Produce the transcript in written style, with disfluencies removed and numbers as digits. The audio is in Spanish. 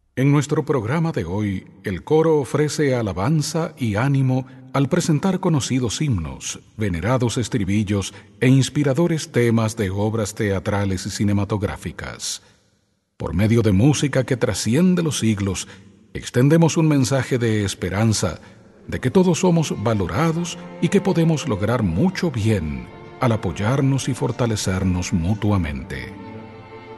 En nuestro programa de hoy, el coro ofrece alabanza y ánimo al presentar conocidos himnos, venerados estribillos e inspiradores temas de obras teatrales y cinematográficas. Por medio de música que trasciende los siglos, extendemos un mensaje de esperanza, de que todos somos valorados y que podemos lograr mucho bien al apoyarnos y fortalecernos mutuamente.